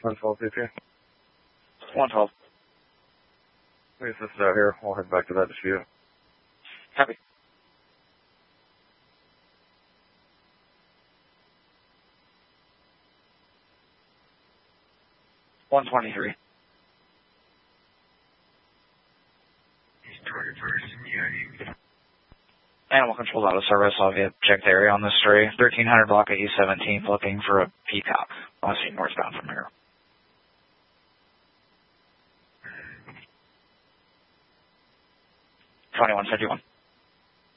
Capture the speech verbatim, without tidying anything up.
one twelve P P. one twelve. We assisted out here. We'll head back to that dispute. Copy. one twenty-three. Animal control out of service. I'll get check the area on this stray. thirteen hundred block at E seventeen, looking for a peacock. I'll see northbound from here. twenty-one fifty-one.